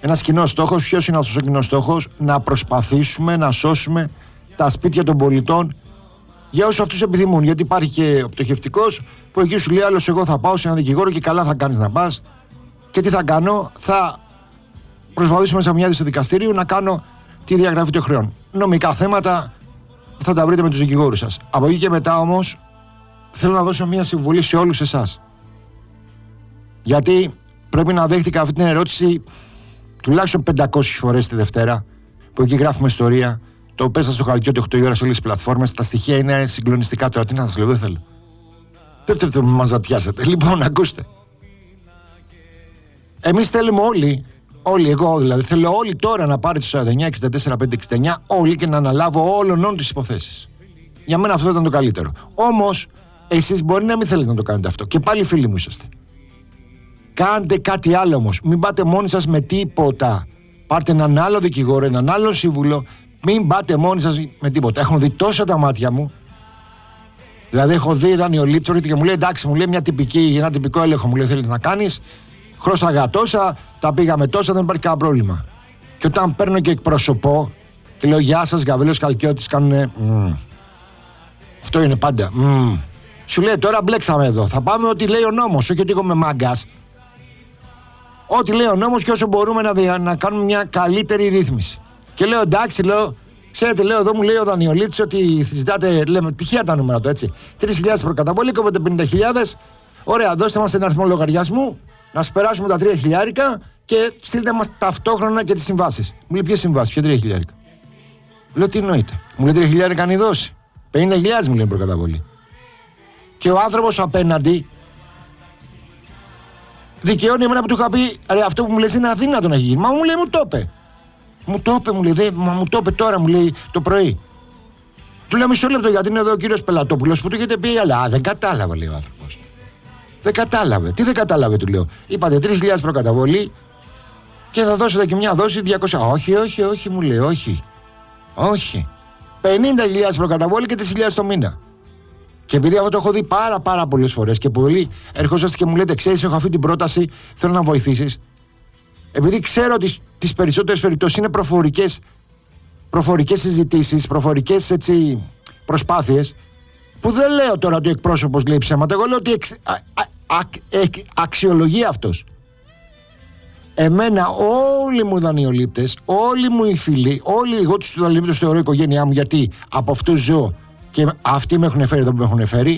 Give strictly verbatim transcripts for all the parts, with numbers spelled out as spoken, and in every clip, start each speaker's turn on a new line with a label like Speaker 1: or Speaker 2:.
Speaker 1: Ένας κοινός στόχος. Ποιος είναι αυτός ο κοινός στόχος? Να προσπαθήσουμε να σώσουμε τα σπίτια των πολιτών για όσους αυτούς επιθυμούν. Γιατί υπάρχει και ο πτωχευτικός που εκεί σου λέει άλλος, εγώ θα πάω σε έναν δικηγόρο και καλά θα κάνεις να πας. Και τι θα κάνω? Θα προσπαθήσουμε σε μια στο δικαστήριο να κάνω τη διαγραφή των χρεών. Νομικά θέματα θα τα βρείτε με τους δικηγόρους σας. Από εκεί και μετά όμως θέλω να δώσω μια συμβουλή σε όλους εσάς. Γιατί πρέπει να δέχτηκα αυτή την ερώτηση τουλάχιστον πεντακόσιες φορές τη Δευτέρα, που εκεί γράφουμε ιστορία. Το πέσα στο Χαλκιώτη οκτώ η ώρα σε όλες τις πλατφόρμες. Τα στοιχεία είναι συγκλονιστικά τώρα. Τι να σας λέω, δεν θέλω. Πέφτετε που μας βατιάσετε. Λοιπόν, ακούστε. Εμείς θέλουμε όλοι, όλοι, εγώ δηλαδή, θέλω όλοι τώρα να πάρετε το σαράντα εννιά εξήντα τέσσερα πεντακόσια εξήντα εννιά, όλοι, και να αναλάβω όλων όλων τις υποθέσεις. Για μένα αυτό ήταν το καλύτερο. Όμως, εσείς μπορεί να μην θέλετε να το κάνετε αυτό. Και πάλι φίλοι μου είσαστε. Κάντε κάτι άλλο όμως. Μην πάτε μόνοι σας με τίποτα. Πάρτε έναν άλλο δικηγόρο, έναν άλλο σύμβουλο. Μην πάτε μόνοι σας με τίποτα. Έχουν δει τόσα τα μάτια μου. Δηλαδή, έχω δει δανειολήπτο και μου λέει εντάξει, μου λέει μια τυπική, ένα τυπικό έλεγχο. Μου λέει θέλετε να κάνεις. Χρώσταγα τόσα, τα πήγαμε τόσα, δεν υπάρχει κανένα πρόβλημα. Και όταν παίρνω και εκπροσωπώ και λέω γεια σας, Γαβρίλος Χαλκιώτης, κάνουνε. Mm. Αυτό είναι πάντα. Mm. Σου λέει τώρα μπλέξαμε εδώ. Θα πάμε ό,τι λέει ο νόμος, όχι ότι εγώ είμαι μάγκας. Ό,τι λέει ο νόμος και όσο μπορούμε να, δια, να κάνουμε μια καλύτερη ρύθμιση. Και λέω εντάξει, λέω, ξέρετε, λέω εδώ μου λέει ο δανειολήπτης ότι ζητάτε, λέμε τυχαία τα νούμερα του έτσι. τρεις χιλιάδες προκαταβολή, κόβετε πενήντα χιλιάδες. Ωραία, δώστε μας ένα αριθμό λογαριασμού, να σπεράσουμε τα τρία χιλιάρικα και στείλτε μας ταυτόχρονα και τις συμβάσεις. Μου λέει ποιες συμβάσεις, ποια τρία χιλιάρικα. Λέω τι εννοείται. Μου λέει τρία χιλιάρικα αν η δόση. πενήντα χιλιάδες μου λέει προκαταβολή. Και ο άνθρωπος απέναντι δικαιώνει εμένα που του είχα πει ρε, αυτό που μου λες είναι αδύνατο να γίνει. Μα μου λέει μου το είπε. Μου το είπε, μου λέει, δε, μα μου το είπε τώρα, μου λέει το πρωί. Του λέω μισό λεπτό γιατί είναι εδώ ο κύριος Πελατόπουλος που του έχετε πει, αλλά δεν κατάλαβε, λέει ο άνθρωπος. Δεν κατάλαβε. Τι δεν κατάλαβε, του λέω. Είπατε τρεις χιλιάδες προκαταβολή και θα δώσετε και μια δόση διακόσια. Όχι, όχι, όχι, μου λέει, όχι. Όχι. πενήντα χιλιάδες προκαταβολή και τρεις χιλιάδες το μήνα. Και επειδή αυτό το έχω δει πάρα πάρα πολλές φορές και πολλοί ερχόσαστε και μου λέτε, ξέρεις, έχω αυτή την πρόταση, θέλω να βοηθήσεις. Επειδή ξέρω ότι τις περισσότερες περιπτώσεις είναι προφορικές, προφορικές συζητήσεις, προφορικές έτσι, προσπάθειες, που δεν λέω τώρα ότι ο εκπρόσωπος λέει ψέματα, εγώ λέω ότι εξ, α, α, α, εκ, αξιολογεί αυτός. Εμένα όλοι μου οι δανειολήπτες, όλοι μου οι φίλοι, όλοι εγώ τους δανειολήπτες θεωρώ οικογένειά μου, γιατί από αυτούς ζω και αυτοί με έχουν φέρει εδώ που με έχουν φέρει.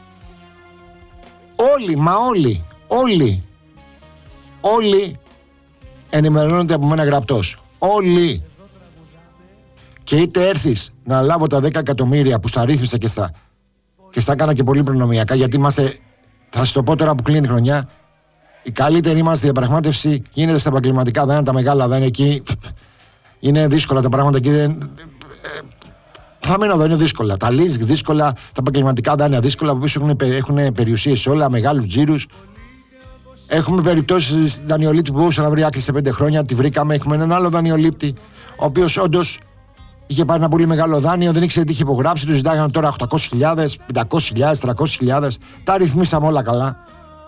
Speaker 1: Όλοι, μα όλοι, όλοι, όλοι ενημερώνονται από μένα γραπτός. Όλοι. Και είτε έρθεις να λάβω τα δέκα εκατομμύρια που στα ρύθμισα και στα, και στα έκανα και πολύ προνομιακά, γιατί είμαστε, θα σας το πω τώρα που κλείνει η χρονιά, οι καλύτεροι είμαστε, η διαπραγμάτευση γίνεται στα επαγγελματικά δάνεια, τα μεγάλα δάνεια εκεί είναι δύσκολα τα πράγματα εκεί. Δεν, θα μείνω εδώ, είναι δύσκολα. Τα leasing δύσκολα, τα επαγγελματικά δάνεια δύσκολα, από πίσω έχουν, έχουν περιουσίες όλα, μεγάλους τζίρους. Έχουμε περιπτώσεις δανειολήπτη που μπορούσε να βρει άκρη σε πέντε χρόνια, τη βρήκαμε. Έχουμε έναν άλλο δανειολήπτη, ο οποίος όντως είχε πάρει ένα πολύ μεγάλο δάνειο, δεν ήξερε τι είχε υπογράψει, του ζητάγανε τώρα οκτακόσιες χιλιάδες, πεντακόσιες χιλιάδες, τριακόσιες χιλιάδες. Τα ρυθμίσαμε όλα καλά.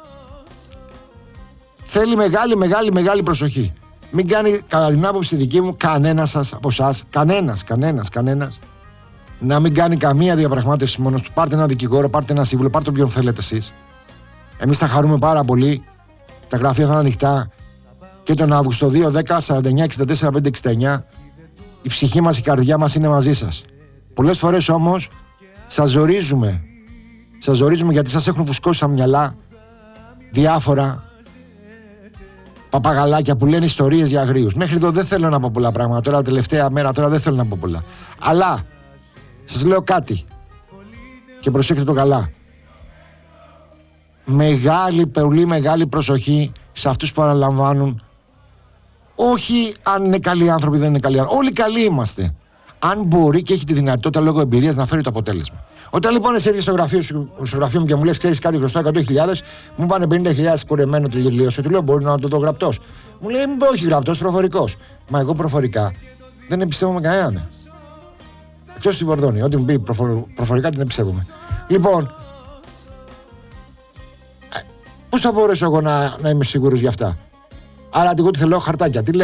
Speaker 1: Θέλει μεγάλη, μεγάλη, μεγάλη προσοχή. Μην κάνει, κατά την άποψη δική μου, κανένας σας από εσάς, κανένας, κανένας, κανένας, να μην κάνει καμία διαπραγμάτευση μόνος του. Πάρτε ένα δικηγόρο, πάρτε ένα σύμβουλο, πάρτε όποιον θέλετε εσείς. Εμείς θα χαρούμε πάρα πολύ. Τα γραφεία θα είναι ανοιχτά και τον Αύγουστο. Δύο δέκα σαράντα εννιά εξήντα τέσσερα πεντακόσια εξήντα εννιά. Η ψυχή μας, η καρδιά μας είναι μαζί σας. Πολλές φορές όμως σας ζορίζουμε. Σας ζορίζουμε γιατί σας έχουν φουσκώσει τα μυαλά διάφορα παπαγαλάκια που λένε ιστορίες για αγρίους. Μέχρι εδώ δεν θέλω να πω πολλά πράγματα. Τώρα τελευταία μέρα τώρα δεν θέλω να πω πολλά. Αλλά σας λέω κάτι και προσέξτε το καλά. Μεγάλη, πολύ μεγάλη προσοχή σε αυτούς που αναλαμβάνουν. Όχι αν είναι καλοί άνθρωποι, δεν είναι καλοί άνθρωποι. Όλοι καλοί είμαστε. Αν μπορεί και έχει τη δυνατότητα λόγω εμπειρίας να φέρει το αποτέλεσμα. Όταν λοιπόν εσύ έρχεσαι στο γραφείο, στο γραφείο μου και μου λες, ξέρεις κάτι, χρωστάω εκατό χιλιάδες, μου πάνε πενήντα χιλιάδες κουρεμένο τελειώσει. Του λέω, μπορεί να το δω γραπτός. Μου λέει, όχι γραπτός, προφορικός. Μα εγώ προφορικά δεν εμπιστεύομαι κανέναν. Εκτός στη Βορδόνη, ό,τι μου πει προφορ, προφορικά την εμπιστεύομαι. Λοιπόν, πώς θα μπορέσω εγώ να, να είμαι σίγουρος γι' αυτά. Άρα, εγώ τι θέλω, χαρτάκια. Τι